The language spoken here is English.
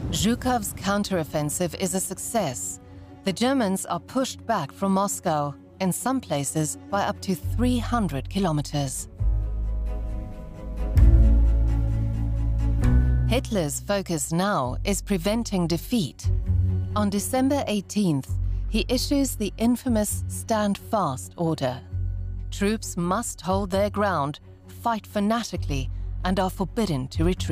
Zhukov's counteroffensive is a success. The Germans are pushed back from Moscow, in some places by up to 300 kilometers. Hitler's focus now is preventing defeat. On December 18th, he issues the infamous Stand Fast order. Troops must hold their ground, fight fanatically, and are forbidden to retreat.